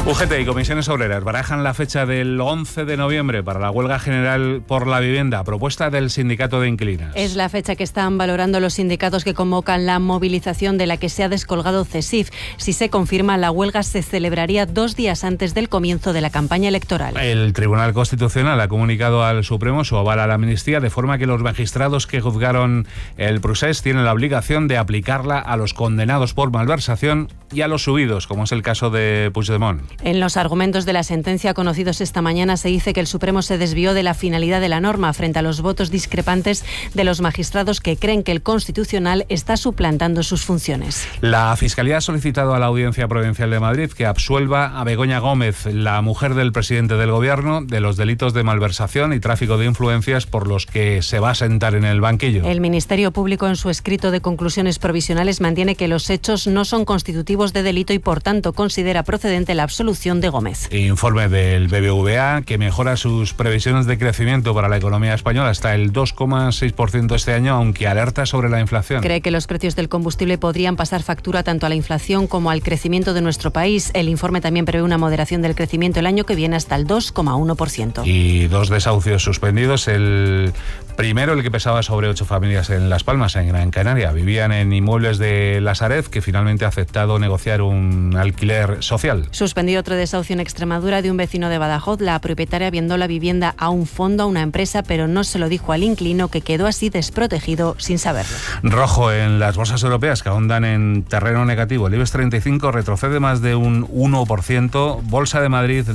UGT y comisiones obreras barajan la fecha del 11 de noviembre para la huelga general por la vivienda, propuesta del sindicato de inquilinas. Es la fecha que están valorando los sindicatos que convocan la movilización de la que se ha descolgado CESIF. Si se confirma, la huelga se celebraría 2 días antes del comienzo de la campaña electoral. El Tribunal Constitucional ha comunicado al Supremo su aval a la amnistía, de forma que los magistrados que juzgaron el procés tienen la obligación de aplicarla a los condenados por malversación y a los subidos, como es el caso de Puigdemont. En los argumentos de la sentencia conocidos esta mañana se dice que el Supremo se desvió de la finalidad de la norma frente a los votos discrepantes de los magistrados que creen que el Constitucional está suplantando sus funciones. La Fiscalía ha solicitado a la Audiencia Provincial de Madrid que absuelva a Begoña Gómez, la mujer del presidente del Gobierno, de los delitos de malversación y tráfico de influencias por los que se va a sentar en el banquillo. El Ministerio Público, en su escrito de conclusiones provisionales, mantiene que los hechos no son constitutivos de delito y, por tanto, considera procedente la absolución de Gómez. Informe del BBVA que mejora sus previsiones de crecimiento para la economía española hasta el 2,6% este año, aunque alerta sobre la inflación. Cree que los precios del combustible podrían pasar factura tanto a la inflación como al crecimiento de nuestro país. El informe también prevé una moderación del crecimiento el año que viene hasta el 2,1%. Y 2 desahucios suspendidos. El primero, el que pesaba sobre 8 familias en Las Palmas, en Gran Canaria. Vivían en inmuebles de La Sarez, que finalmente ha aceptado negociar un alquiler social. Suspendido otro desahucio en Extremadura de un vecino de Badajoz. La propietaria vendó la vivienda a un fondo, a una empresa, pero no se lo dijo al inquilino, que quedó así desprotegido sin saberlo. Rojo en las bolsas europeas, que ahondan en terreno negativo. El IBEX 35 retrocede más de un 1%. Bolsa de Madrid